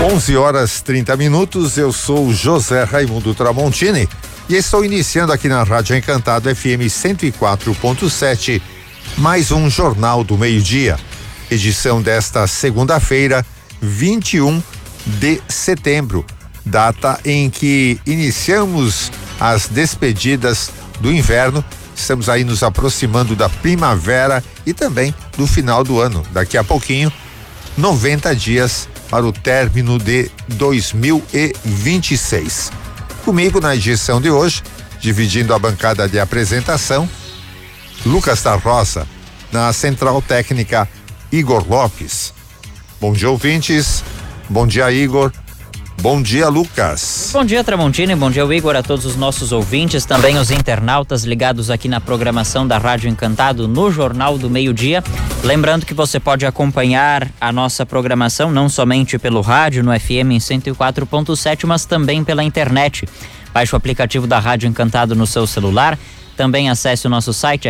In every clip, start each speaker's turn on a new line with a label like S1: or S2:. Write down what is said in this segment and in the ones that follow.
S1: 11h30, eu sou José Raimundo Tramontini e estou iniciando aqui na Rádio Encantado FM 104.7, mais um Jornal do Meio-Dia, edição desta segunda-feira, 21 de setembro, data em que iniciamos as despedidas do inverno. Estamos aí nos aproximando da primavera e também do final do ano. Daqui a pouquinho, 90 dias para o término de 2026. Comigo na edição de hoje, dividindo a bancada de apresentação, Lucas da Rosa, na Central Técnica, Igor Lopes. Bom dia, ouvintes. Bom dia, Igor. Bom dia, Lucas.
S2: Bom dia, Tramontini. Bom dia, Igor, a todos os nossos ouvintes, também os internautas ligados aqui na programação da Rádio Encantado no Jornal do Meio-Dia. Lembrando que você pode acompanhar a nossa programação não somente pelo rádio, no FM em 104.7, mas também pela internet. Baixe o aplicativo da Rádio Encantado no seu celular. Também acesse o nosso site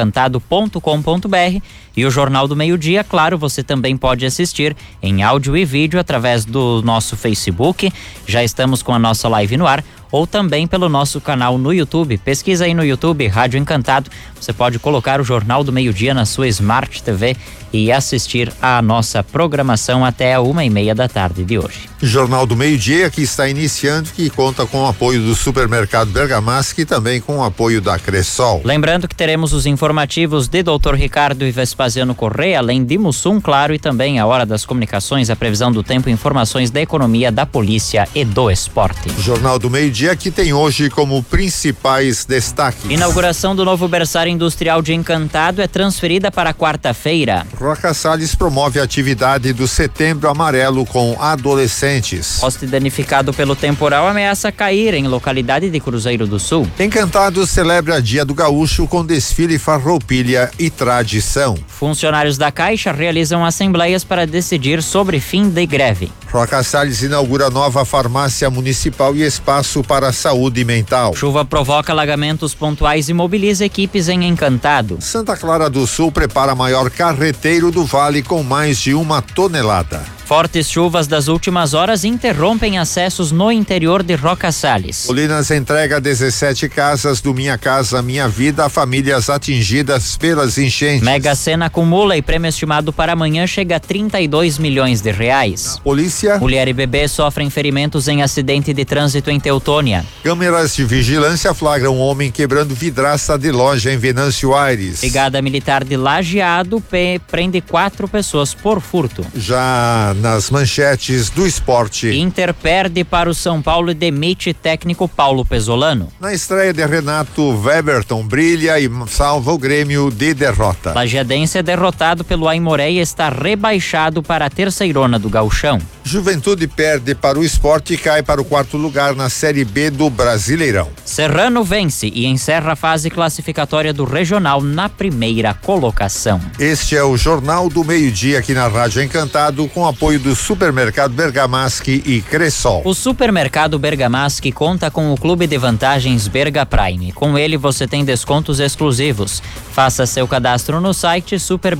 S2: rdencantado.com.br e o Jornal do Meio-Dia, claro, você também pode assistir em áudio e vídeo através do nosso Facebook. Já estamos com a nossa live no ar, ou também pelo nosso canal no YouTube. Pesquisa aí no YouTube, Rádio Encantado. Você pode colocar o Jornal do Meio-Dia na sua Smart TV e assistir a nossa programação até 1h30 da tarde de hoje.
S1: Jornal do Meio-Dia que está iniciando, que conta com o apoio do Supermercado Bergamaschi e também com o apoio da Cressol.
S2: Lembrando que teremos os informativos de Dr. Ricardo e Vespasiano Correia, além de Mussum, claro, e também a Hora das Comunicações, a previsão do tempo, informações da economia, da polícia e do esporte.
S1: Jornal do Meio-Dia que tem hoje como principais destaques.
S2: Inauguração do novo berçário industrial de Encantado é transferida para quarta-feira.
S1: Roca Salles promove a atividade do Setembro Amarelo com adolescentes.
S2: Poste danificado pelo temporal ameaça cair em localidade de Cruzeiro do Sul.
S1: Encantado celebra Dia do Gaúcho com desfile, farroupilha e tradição.
S2: Funcionários da Caixa realizam assembleias para decidir sobre fim de greve.
S1: Roca Salles inaugura nova farmácia municipal e espaço para a saúde mental.
S2: Chuva provoca alagamentos pontuais e mobiliza equipes em Encantado.
S1: Santa Clara do Sul prepara maior carreteiro do Vale com mais de 1 tonelada.
S2: Fortes chuvas das últimas horas interrompem acessos no interior de Roca Salles.
S1: Colinas entrega 17 casas do Minha Casa Minha Vida a famílias atingidas pelas enchentes.
S2: Mega Sena acumula e prêmio estimado para amanhã chega a 32 milhões de reais.
S1: Polícia.
S2: Mulher e bebê sofrem ferimentos em acidente de trânsito em Teutônia.
S1: Câmeras de vigilância flagram um homem quebrando vidraça de loja em Venâncio Aires.
S2: Brigada Militar de Lajeado prende 4 pessoas por furto.
S1: Já nas manchetes do esporte.
S2: Inter perde para o São Paulo e demite técnico Paulo Pesolano.
S1: Na estreia de Renato, Weberton brilha e salva o Grêmio de derrota.
S2: Lajeadense é derrotado pelo Aimoré e está rebaixado para a terceirona do Gauchão.
S1: Juventude perde para o Sport e cai para o 4º lugar na Série B do Brasileirão.
S2: Serrano vence e encerra a fase classificatória do Regional na primeira colocação.
S1: Este é o Jornal do Meio-Dia aqui na Rádio Encantado com apoio do Supermercado Bergamaschi e Cressol.
S2: O Supermercado Bergamaschi conta com o Clube de Vantagens Berga Prime. Com ele você tem descontos exclusivos. Faça seu cadastro no site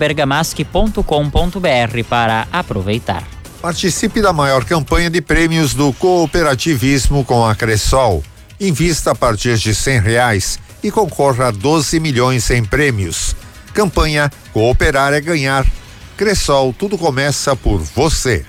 S2: superbergamaschi.com.br para aproveitar.
S1: Participe da maior campanha de prêmios do cooperativismo com a Cressol. Invista a partir de R$100 e concorra a 12 milhões em prêmios. Campanha Cooperar é Ganhar. Cressol, tudo começa por você.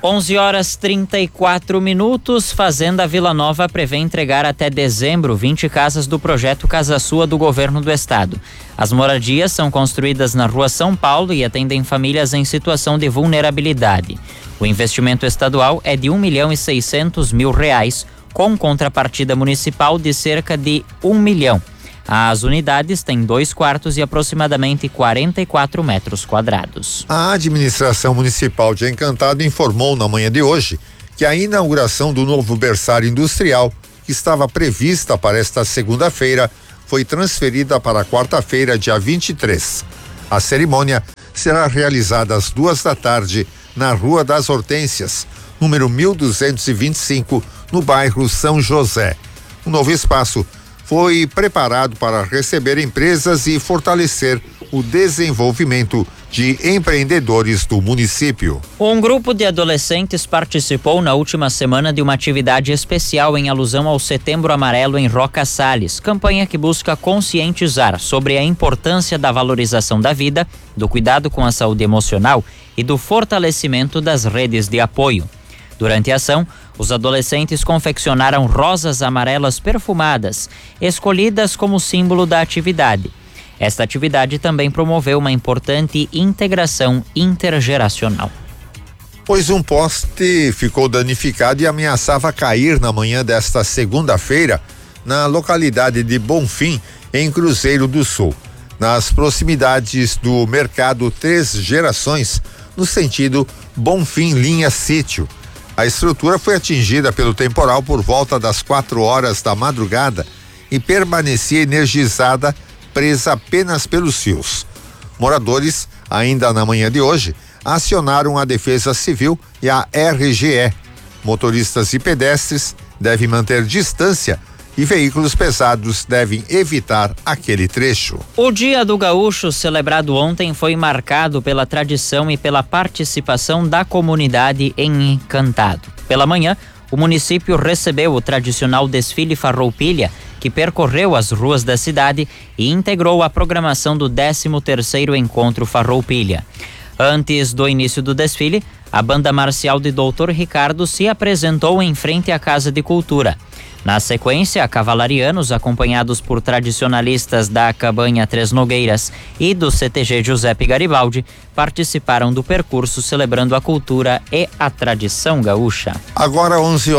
S2: 11h34. Fazenda Vila Nova prevê entregar até dezembro 20 casas do projeto Casa Sua do governo do estado. As moradias são construídas na Rua São Paulo e atendem famílias em situação de vulnerabilidade. O investimento estadual é de R$1.600.000, com contrapartida municipal de cerca de R$1 milhão. As unidades têm 2 quartos e aproximadamente 44 metros quadrados.
S1: A administração municipal de Encantado informou na manhã de hoje que a inauguração do novo berçário industrial, que estava prevista para esta segunda-feira, foi transferida para quarta-feira, dia 23. A cerimônia será realizada às 14h na Rua das Hortênsias, número 1225, no bairro São José. O novo espaço foi preparado para receber empresas e fortalecer o desenvolvimento de empreendedores do município.
S2: Um grupo de adolescentes participou na última semana de uma atividade especial em alusão ao Setembro Amarelo em Roca Salles, campanha que busca conscientizar sobre a importância da valorização da vida, do cuidado com a saúde emocional e do fortalecimento das redes de apoio. Durante a ação, os adolescentes confeccionaram rosas amarelas perfumadas, escolhidas como símbolo da atividade. Esta atividade também promoveu uma importante integração intergeracional.
S1: Pois um poste ficou danificado e ameaçava cair na manhã desta segunda-feira na localidade de Bonfim, em Cruzeiro do Sul, nas proximidades do mercado Três Gerações, no sentido Bonfim Linha Sítio. A estrutura foi atingida pelo temporal por volta das 4 horas da madrugada e permanecia energizada, presa apenas pelos fios. Moradores, ainda na manhã de hoje, acionaram a Defesa Civil e a RGE. Motoristas e pedestres devem manter distância e veículos pesados devem evitar aquele trecho.
S2: O Dia do Gaúcho, celebrado ontem, foi marcado pela tradição e pela participação da comunidade em Encantado. Pela manhã, o município recebeu o tradicional desfile Farroupilha, que percorreu as ruas da cidade e integrou a programação do 13º Encontro Farroupilha. Antes do início do desfile, a banda marcial de Dr. Ricardo se apresentou em frente à Casa de Cultura. Na sequência, cavalarianos, acompanhados por tradicionalistas da Cabanha Três Nogueiras e do CTG Giuseppe Garibaldi, participaram do percurso celebrando a cultura e a tradição gaúcha.
S1: Agora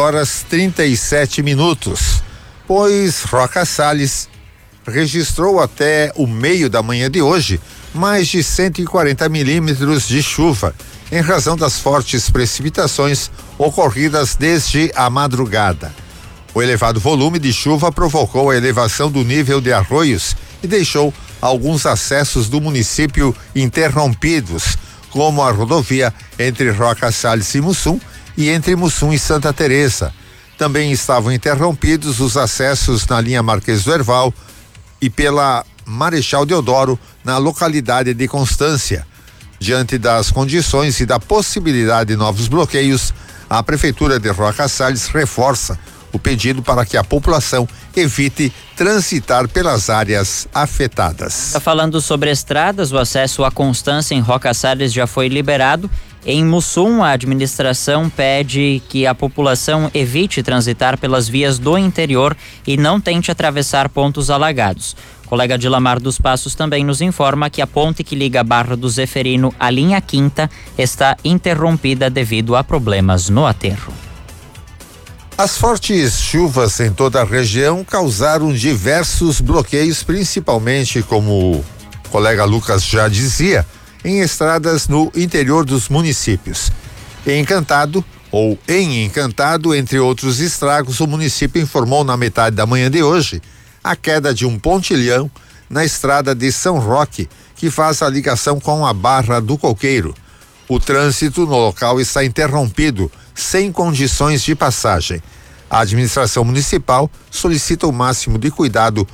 S1: 11h37, pois Roca Salles registrou até o meio da manhã de hoje mais de 140 milímetros de chuva, em razão das fortes precipitações ocorridas desde a madrugada. O elevado volume de chuva provocou a elevação do nível de arroios e deixou alguns acessos do município interrompidos, como a rodovia entre Roca Salles e Mussum e entre Mussum e Santa Teresa. Também estavam interrompidos os acessos na linha Marquês do Herval e pela Marechal Deodoro, na localidade de Constância. Diante das condições e da possibilidade de novos bloqueios, a Prefeitura de Roca Salles reforça o pedido para que a população evite transitar pelas áreas afetadas.
S2: Falando sobre estradas, o acesso à Constância em Roca Salles já foi liberado. Em Mussum, a administração pede que a população evite transitar pelas vias do interior e não tente atravessar pontos alagados. O colega Dilamar dos Passos também nos informa que a ponte que liga a Barra do Zeferino à linha Quinta está interrompida devido a problemas no aterro.
S1: As fortes chuvas em toda a região causaram diversos bloqueios, principalmente, como o colega Lucas já dizia, em estradas no interior dos municípios. Em Encantado, entre outros estragos, o município informou na metade da manhã de hoje a queda de um pontilhão na estrada de São Roque, que faz a ligação com a Barra do Coqueiro. O trânsito no local está interrompido, sem condições de passagem. A administração municipal solicita o máximo de cuidado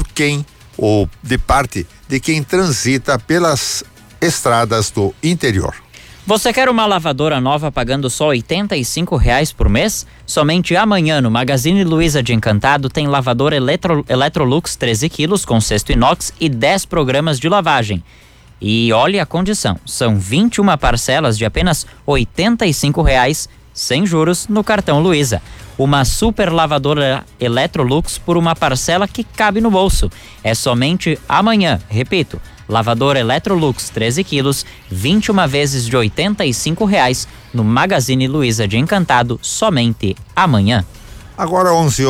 S1: de parte de quem transita pelas estradas do interior.
S2: Você quer uma lavadora nova pagando só R$85 por mês? Somente amanhã no Magazine Luiza de Encantado tem lavadora Electrolux 13 quilos com cesto inox e 10 programas de lavagem. E olhe a condição, são 21 parcelas de apenas R$85, sem juros, no cartão Luiza. Uma super lavadora Electrolux por uma parcela que cabe no bolso. É somente amanhã, repito, lavadora Electrolux 13 quilos, 21 vezes de R$85 no Magazine Luiza de Encantado, somente amanhã.
S1: Agora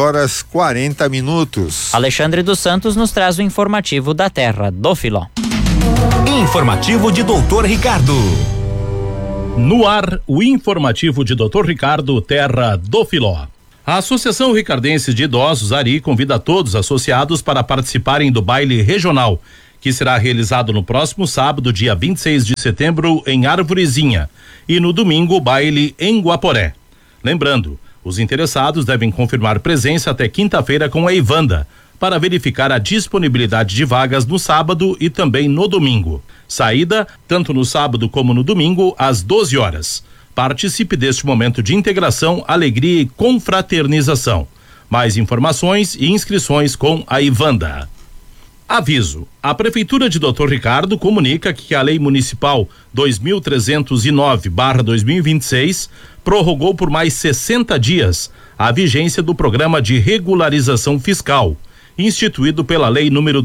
S1: 11h40.
S2: Alexandre dos Santos nos traz o informativo da Terra do Filó.
S3: Informativo de Dr. Ricardo. No ar, o informativo de Dr. Ricardo, Terra do Filó. A Associação Ricardense de Idosos, ARI, convida todos associados para participarem do baile regional, que será realizado no próximo sábado, dia 26 de setembro, em Arvorezinha, e no domingo, baile em Guaporé. Lembrando, os interessados devem confirmar presença até quinta-feira com a Ivanda, para verificar a disponibilidade de vagas no sábado e também no domingo. Saída, tanto no sábado como no domingo, às 12 horas. Participe deste momento de integração, alegria e confraternização. Mais informações e inscrições com a Ivanda. Aviso: a Prefeitura de Dr. Ricardo comunica que a Lei Municipal 2309/2026 prorrogou por mais 60 dias a vigência do Programa de Regularização Fiscal, instituído pela Lei número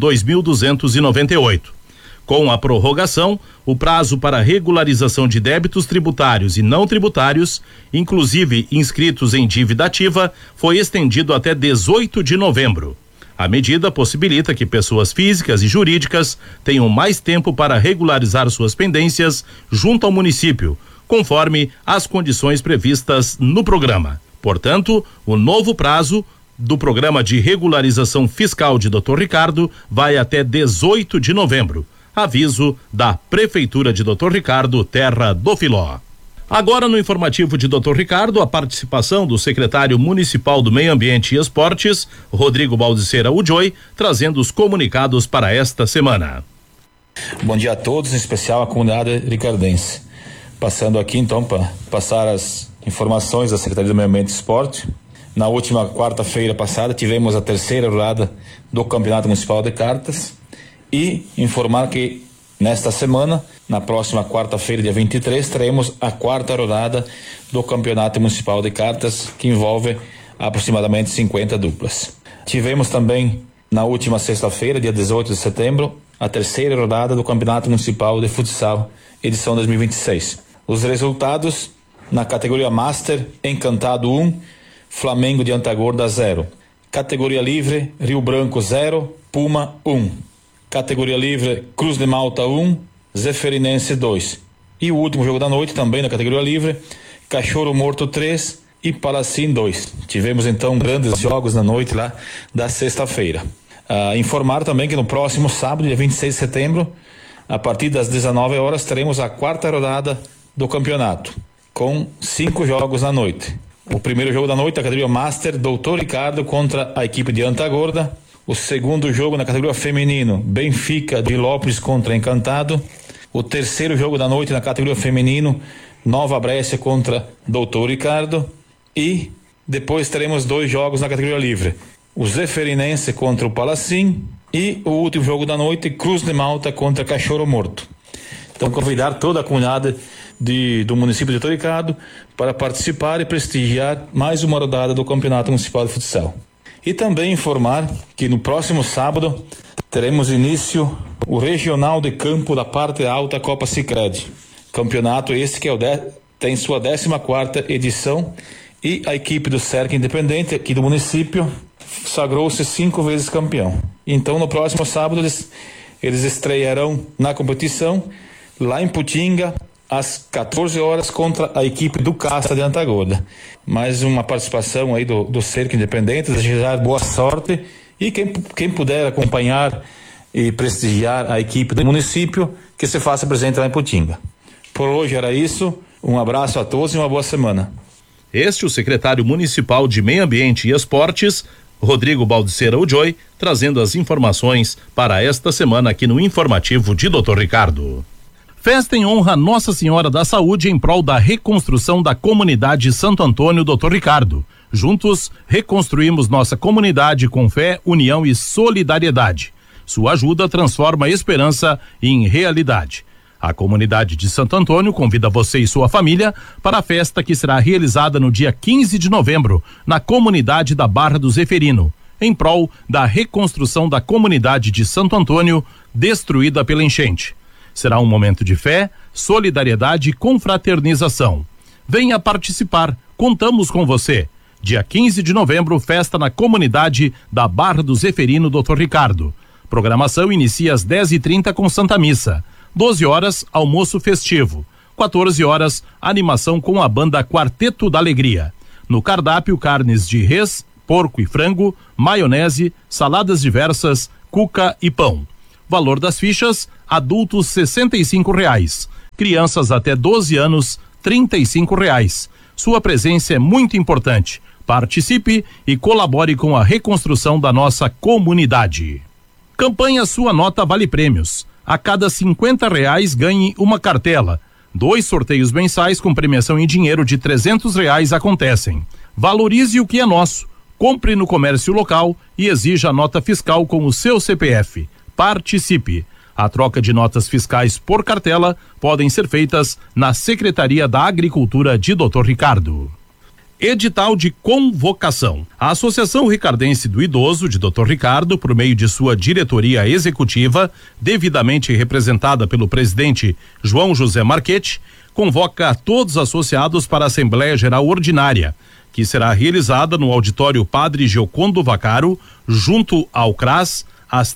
S3: 2298. Com a prorrogação, o prazo para regularização de débitos tributários e não tributários, inclusive inscritos em dívida ativa, foi estendido até 18 de novembro. A medida possibilita que pessoas físicas e jurídicas tenham mais tempo para regularizar suas pendências junto ao município, conforme as condições previstas no programa. Portanto, o novo prazo do Programa de Regularização Fiscal de Dr. Ricardo vai até 18 de novembro. Aviso da Prefeitura de Dr. Ricardo, terra do Filó. Agora no informativo de Dr. Ricardo, a participação do secretário municipal do Meio Ambiente e Esportes, Rodrigo Baldiceira Ujoi, trazendo os comunicados para esta semana.
S4: Bom dia a todos, em especial a comunidade ricardense. Passando aqui então para passar as informações da Secretaria do Meio Ambiente e Esporte. Na última quarta-feira passada tivemos a terceira rodada do Campeonato Municipal de Cartas e informar que nesta semana, na próxima quarta-feira, dia 23, teremos a quarta rodada do Campeonato Municipal de Cartas, que envolve aproximadamente 50 duplas. Tivemos também, na última sexta-feira, dia 18 de setembro, a terceira rodada do Campeonato Municipal de Futsal, edição 2026. Os resultados: na categoria Master, Encantado 1, Flamengo de Antagorda 0. Categoria Livre, Rio Branco 0, Puma 1. Categoria Livre, Cruz de Malta 1, Zeferinense 2. E o último jogo da noite, também na categoria Livre, Cachorro Morto 3 e Palacim 2. Tivemos então grandes jogos na noite lá da sexta-feira. Informar também que no próximo sábado, dia 26 de setembro, a partir das 19 horas, teremos a quarta rodada do campeonato, com 5 jogos na noite. O primeiro jogo da noite, a categoria Master, Dr. Ricardo contra a equipe de Antagorda. O segundo jogo na categoria feminino, Benfica de Lopes contra Encantado. O terceiro jogo da noite na categoria feminino, Nova Brécia contra Dr. Ricardo. E depois teremos 2 jogos na categoria livre, o Zeferinense contra o Palacim e o último jogo da noite, Cruz de Malta contra Cachorro Morto. Então convidar toda a comunidade do município de Dr. Ricardo para participar e prestigiar mais uma rodada do Campeonato Municipal de Futsal. E também informar que no próximo sábado teremos início o Regional de Campo da parte alta Copa Sicredi. Campeonato esse que tem sua 14ª edição e a equipe do Cerca Independente aqui do município sagrou-se 5 vezes campeão. Então no próximo sábado eles estrearão na competição lá em Putinga às 14 horas contra a equipe do Casta de Antagorda. Mais uma participação aí do Cerco Independente, desejar boa sorte e quem puder acompanhar e prestigiar a equipe do município, que se faça presente lá em Putinga. Por hoje era isso, um abraço a todos e uma boa semana.
S3: Este é o secretário municipal de Meio Ambiente e Esportes, Rodrigo Baldiceira Ujoi, trazendo as informações para esta semana aqui no informativo de Dr. Ricardo. Festa em honra a Nossa Senhora da Saúde em prol da reconstrução da comunidade Santo Antônio Dr. Ricardo. Juntos, reconstruímos nossa comunidade com fé, união e solidariedade. Sua ajuda transforma a esperança em realidade. A comunidade de Santo Antônio convida você e sua família para a festa que será realizada no dia 15 de novembro, na comunidade da Barra do Zeferino, em prol da reconstrução da comunidade de Santo Antônio destruída pela enchente. Será um momento de fé, solidariedade e confraternização. Venha participar, contamos com você. Dia 15 de novembro, festa na comunidade da Barra do Zeferino Dr. Ricardo. Programação inicia às 10h30 com Santa Missa. 12 horas, almoço festivo. 14 horas, animação com a banda Quarteto da Alegria. No cardápio, carnes de res, porco e frango, maionese, saladas diversas, cuca e pão. Valor das fichas, adultos R$65, crianças até 12 anos R$35. Sua presença é muito importante. Participe e colabore com a reconstrução da nossa comunidade. Campanha Sua Nota Vale Prêmios. A cada R$50 ganhe uma cartela. 2 sorteios mensais com premiação em dinheiro de R$300 acontecem. Valorize o que é nosso. Compre no comércio local e exija a nota fiscal com o seu CPF. Participe. A troca de notas fiscais por cartela podem ser feitas na Secretaria da Agricultura de Dr. Ricardo. Edital de convocação. A Associação Ricardense do Idoso de Dr. Ricardo, por meio de sua diretoria executiva, devidamente representada pelo presidente João José Marchetti, convoca todos os associados para a Assembleia Geral Ordinária, que será realizada no auditório Padre Giocondo Vaccaro, junto ao CRAS, às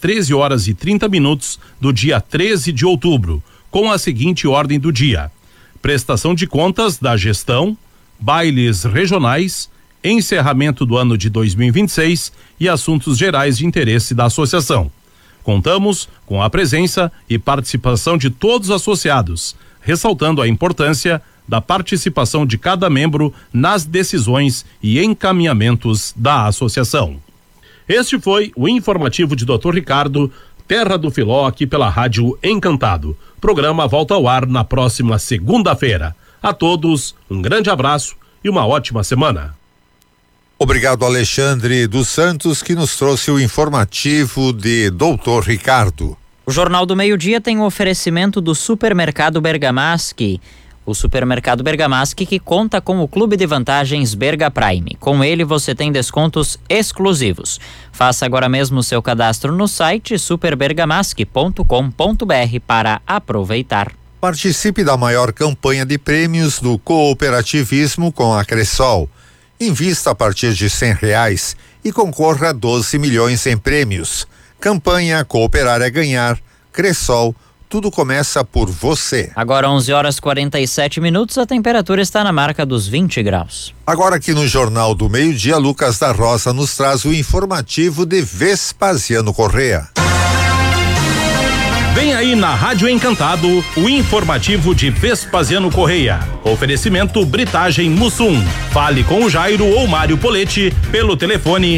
S3: 13h30 do dia 13 de outubro, com a seguinte ordem do dia: prestação de contas da gestão, bailes regionais, encerramento do ano de 2026 e assuntos gerais de interesse da associação. Contamos com a presença e participação de todos os associados, ressaltando a importância da participação de cada membro nas decisões e encaminhamentos da associação. Este foi o informativo de Dr. Ricardo, Terra do Filó, aqui pela Rádio Encantado. O programa volta ao ar na próxima segunda-feira. A todos, um grande abraço e uma ótima semana.
S1: Obrigado, Alexandre dos Santos, que nos trouxe o informativo de Dr. Ricardo.
S2: O Jornal do Meio-Dia tem um oferecimento do Supermercado Bergamaschi. O Supermercado Bergamaschi, que conta com o Clube de Vantagens Berga Prime. Com ele você tem descontos exclusivos. Faça agora mesmo o seu cadastro no site superbergamaschi.com.br para aproveitar.
S1: Participe da maior campanha de prêmios do cooperativismo com a Cressol. Invista a partir de R$100 e concorra a 12 milhões em prêmios. Campanha Cooperar é Ganhar. Cressol, tudo começa por você.
S2: Agora 11h47, a temperatura está na marca dos 20 graus.
S1: Agora aqui no Jornal do Meio-Dia, Lucas da Rosa nos traz o informativo de Vespasiano Correa.
S3: Vem aí na Rádio Encantado o informativo de Vespasiano Correia. Oferecimento Britagem Mussum. Fale com o Jairo ou Mário Poletti pelo telefone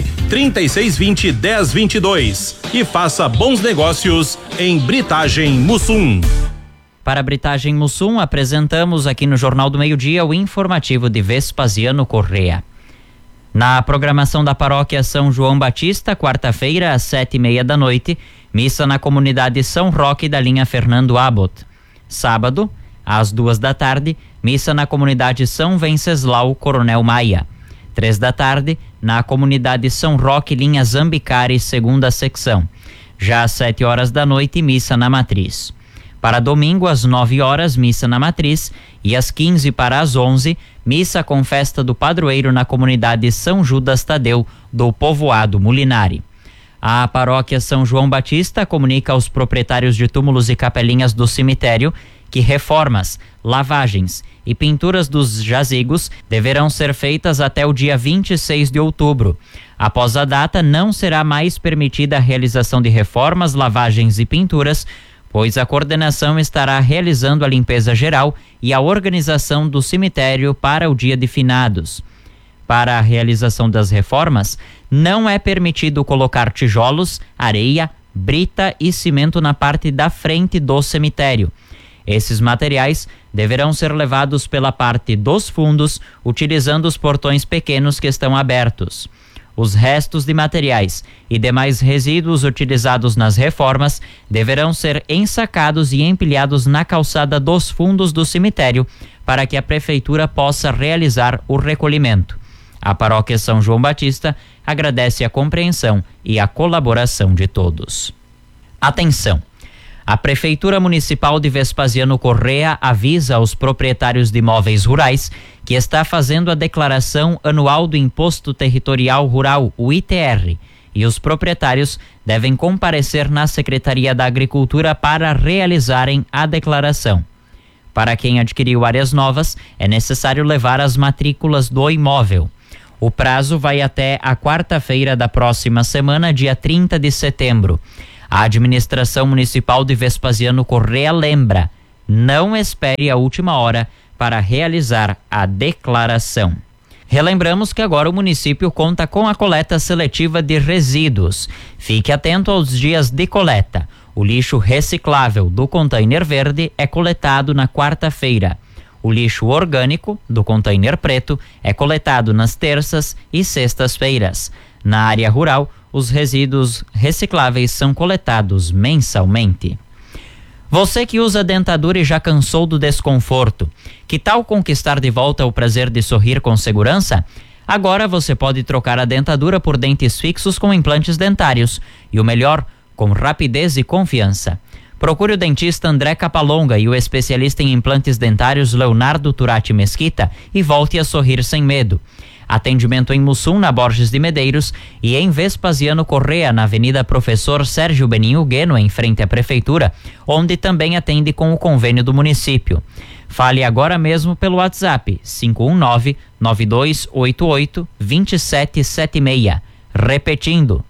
S3: 3620-1022 e faça bons negócios em Britagem Mussum.
S2: Para a Britagem Mussum, apresentamos aqui no Jornal do Meio-Dia o informativo de Vespasiano Correia. Na programação da Paróquia São João Batista, quarta-feira, às 19h30, missa na comunidade São Roque da linha Fernando Abbott. Sábado, às 14h, missa na comunidade São Venceslau Coronel Maia. 15h, na comunidade São Roque, linha Zambicari, segunda secção. Já às 19h, missa na Matriz. Para domingo, às 9h, missa na Matriz, e às 15 para as 11, missa com festa do padroeiro na comunidade São Judas Tadeu, do povoado Mulinari. A paróquia São João Batista comunica aos proprietários de túmulos e capelinhas do cemitério que reformas, lavagens e pinturas dos jazigos deverão ser feitas até o dia 26 de outubro. Após a data, não será mais permitida a realização de reformas, lavagens e pinturas, pois a coordenação estará realizando a limpeza geral e a organização do cemitério para o dia de finados. Para a realização das reformas, não é permitido colocar tijolos, areia, brita e cimento na parte da frente do cemitério. Esses materiais deverão ser levados pela parte dos fundos, utilizando os portões pequenos que estão abertos. Os restos de materiais e demais resíduos utilizados nas reformas deverão ser ensacados e empilhados na calçada dos fundos do cemitério para que a prefeitura possa realizar o recolhimento. A paróquia São João Batista agradece a compreensão e a colaboração de todos. Atenção! A Prefeitura Municipal de Vespasiano Correia avisa aos proprietários de imóveis rurais que está fazendo a declaração anual do Imposto Territorial Rural, o ITR, e os proprietários devem comparecer na Secretaria da Agricultura para realizarem a declaração. Para quem adquiriu áreas novas, é necessário levar as matrículas do imóvel. O prazo vai até a quarta-feira da próxima semana, dia 30 de setembro. A administração municipal de Vespasiano Correia lembra: não espere a última hora para realizar a declaração. Relembramos que agora o município conta com a coleta seletiva de resíduos. Fique atento aos dias de coleta. O lixo reciclável do container verde é coletado na quarta-feira. O lixo orgânico do container preto é coletado nas terças e sextas-feiras. Na área rural, os resíduos recicláveis são coletados mensalmente. Você que usa dentadura e já cansou do desconforto, que tal conquistar de volta o prazer de sorrir com segurança? Agora você pode trocar a dentadura por dentes fixos com implantes dentários e o melhor, com rapidez e confiança. Procure o dentista André Capalonga e o especialista em implantes dentários Leonardo Turati Mesquita e volte a sorrir sem medo. Atendimento em Mussum, na Borges de Medeiros, e em Vespasiano Correa, na Avenida Professor Sérgio Beninho Gueno, em frente à Prefeitura, onde também atende com o convênio do município. Fale agora mesmo pelo WhatsApp 519-9288-2776. Repetindo,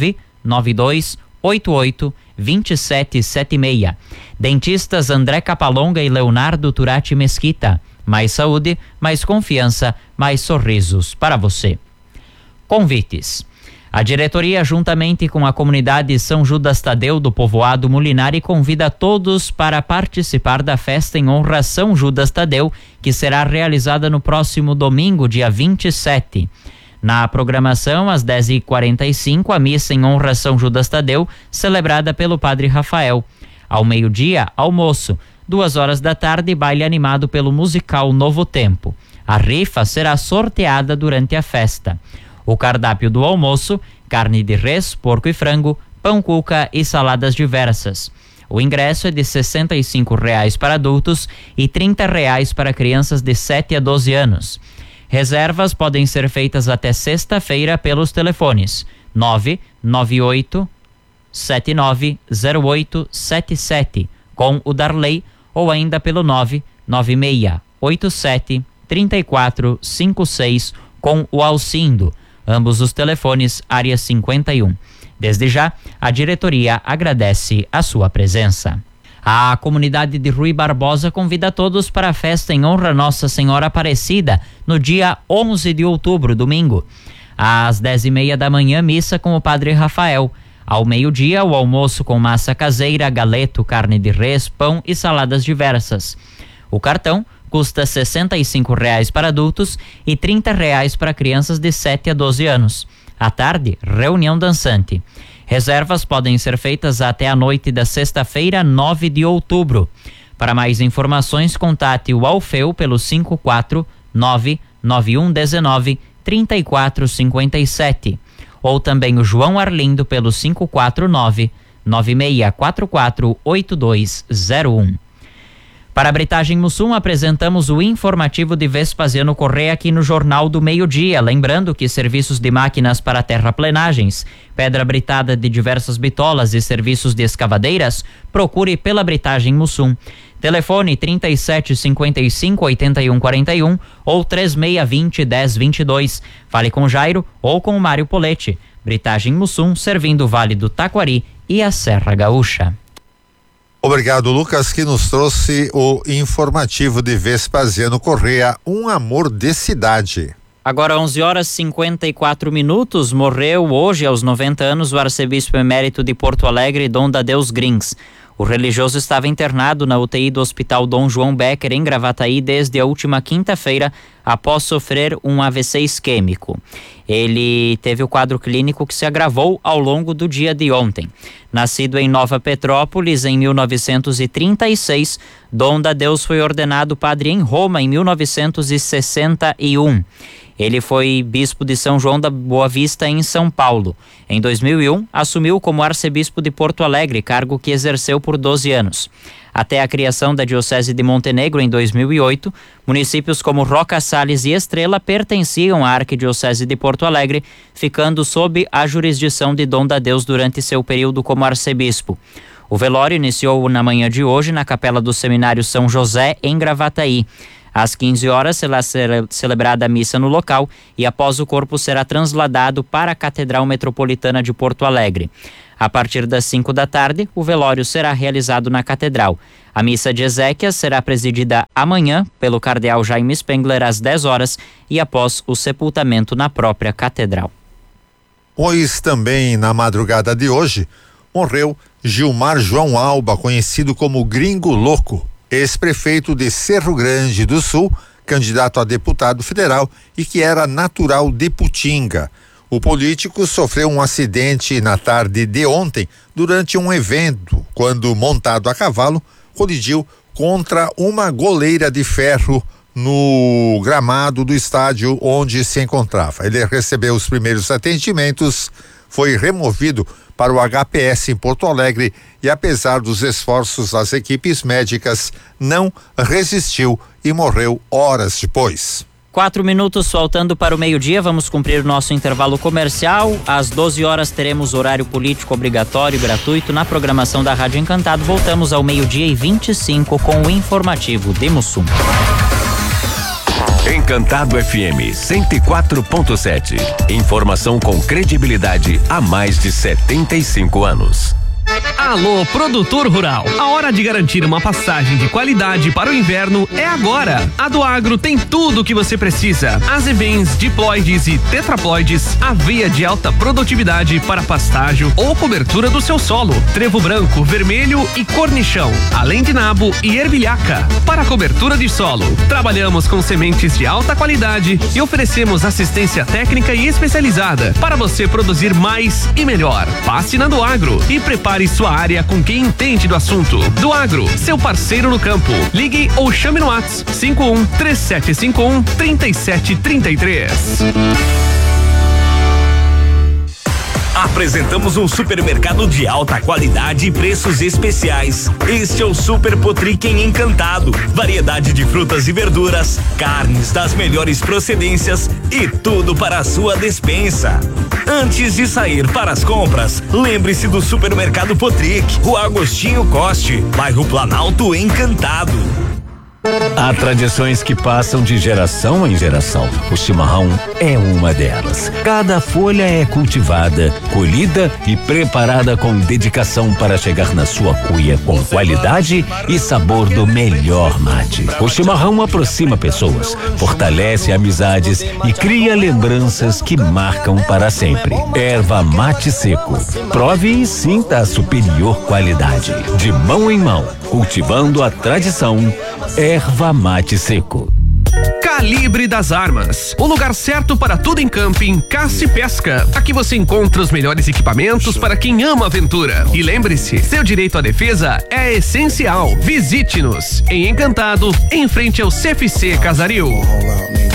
S2: 99288-2776. Dentistas André Capalonga e Leonardo Turati Mesquita. Mais saúde, mais confiança, mais sorrisos para você. Convites. A diretoria, juntamente com a comunidade São Judas Tadeu do povoado Molinari, convida todos para participar da festa em honra a São Judas Tadeu, que será realizada no próximo domingo, dia 27. Na programação, às 10h45, a missa em honra a São Judas Tadeu, celebrada pelo Padre Rafael. Ao meio-dia, almoço. 2h da tarde, baile animado pelo musical Novo Tempo. A rifa será sorteada durante a festa. O cardápio do almoço: carne de res, porco e frango, pão cuca e saladas diversas. O ingresso é de R$ 65,00 para adultos e R$ 30,00 para crianças de 7 a 12 anos. Reservas podem ser feitas até sexta-feira pelos telefones 998 790877 com o Darley, ou ainda pelo 99687-3456 com o Alcindo. Ambos os telefones, área 51. Desde já, a diretoria agradece a sua presença. A comunidade de Rui Barbosa convida todos para a festa em honra a Nossa Senhora Aparecida, no dia 11 de outubro, domingo. Às 10h30 da manhã, missa com o Padre Rafael. Ao meio-dia, o almoço com massa caseira, galeto, carne de res, pão e saladas diversas. O cartão custa R$ 65,00 para adultos e R$ 30,00 para crianças de 7 a 12 anos. À tarde, reunião dançante. Reservas podem ser feitas até a noite da sexta-feira, 9 de outubro. Para mais informações, contate o Alfeu pelo 549-9119-3457. Ou também o João Arlindo pelo 549-9644-8201. Para a Britagem Mussum, apresentamos o informativo de Vespasiano Correa aqui no Jornal do Meio-Dia. Lembrando que serviços de máquinas para terraplenagens, pedra britada de diversas bitolas e serviços de escavadeiras, procure pela Britagem Mussum. Telefone 3755-8141 ou 3620-1022. Fale com Jairo ou com o Mário Poletti. Britagem Mussum, servindo o Vale do Taquari e a Serra Gaúcha.
S1: Obrigado, Lucas, que nos trouxe o informativo de Vespasiano Correa, um amor de cidade.
S2: Agora 11h54, morreu hoje aos 90 anos o arcebispo emérito de Porto Alegre, Dom Dadeus Grins. O religioso estava internado na UTI do Hospital Dom João Becker, em Gravataí, desde a última quinta-feira, após sofrer um AVC isquêmico. Ele teve o quadro clínico que se agravou ao longo do dia de ontem. Nascido em Nova Petrópolis em 1936, Dom Dadeus foi ordenado padre em Roma em 1961. Ele foi bispo de São João da Boa Vista, em São Paulo. Em 2001, assumiu como arcebispo de Porto Alegre, cargo que exerceu por 12 anos. Até a criação da Diocese de Montenegro em 2008, municípios como Roca Salles e Estrela pertenciam à Arquidiocese de Porto Alegre, ficando sob a jurisdição de Dom Dadeus durante seu período como arcebispo. O velório iniciou na manhã de hoje na Capela do Seminário São José, em Gravataí. Às 15 horas será celebrada a missa no local e após o corpo será trasladado para a Catedral Metropolitana de Porto Alegre. A partir das 5 da tarde, o velório será realizado na Catedral. A missa de exéquias será presidida amanhã pelo cardeal Jaime Spengler às 10 horas e após o sepultamento na própria Catedral.
S1: Pois também na madrugada de hoje, morreu Gilmar João Alba, conhecido como Gringo Louco, ex-prefeito de Cerro Grande do Sul, candidato a deputado federal e que era natural de Putinga. O político sofreu um acidente na tarde de ontem durante um evento, quando, montado a cavalo, colidiu contra uma goleira de ferro no gramado do estádio onde se encontrava. Ele recebeu os primeiros atendimentos, foi removido para o HPS em Porto Alegre e, apesar dos esforços das equipes médicas, não resistiu e morreu horas depois.
S2: 4 minutos faltando para o meio-dia, vamos cumprir o nosso intervalo comercial. Às 12 horas teremos horário político obrigatório e gratuito na programação da Rádio Encantado. Voltamos ao 12:25 com o informativo de Mussum.
S5: Encantado FM 104.7. Informação com credibilidade há mais de 75 anos.
S6: Alô, produtor rural. A hora de garantir uma passagem de qualidade para o inverno é agora. A do Agro tem tudo o que você precisa. Azevens, diploides e tetraploides, aveia de alta produtividade para pastágio ou cobertura do seu solo, trevo branco, vermelho e cornichão, além de nabo e ervilhaca. Para cobertura de solo, trabalhamos com sementes de alta qualidade e oferecemos assistência técnica e especializada para você produzir mais e melhor. Passe na do Agro e prepare sua área com quem entende do assunto. Do Agro, seu parceiro no campo. Ligue ou chame no WhatsApp 51-3751-3733.
S5: Apresentamos um supermercado de alta qualidade e preços especiais. Este é o Super Potric em Encantado. Variedade de frutas e verduras, carnes das melhores procedências e tudo para a sua despensa. Antes de sair para as compras, lembre-se do Supermercado Potric, Rua Agostinho Coste, bairro Planalto, Encantado. Há tradições que passam de geração em geração. O chimarrão é uma delas. Cada folha é cultivada, colhida e preparada com dedicação para chegar na sua cuia com qualidade e sabor do melhor mate. O chimarrão aproxima pessoas, fortalece amizades e cria lembranças que marcam para sempre. Erva Mate Seco. Prove e sinta a superior qualidade. De mão em mão, cultivando a tradição. Erva Mate Seco.
S6: Calibre das Armas, o lugar certo para tudo em camping, caça e pesca. Aqui você encontra os melhores equipamentos para quem ama aventura. E lembre-se, seu direito à defesa é essencial. Visite-nos em Encantado, em frente ao CFC Casaril.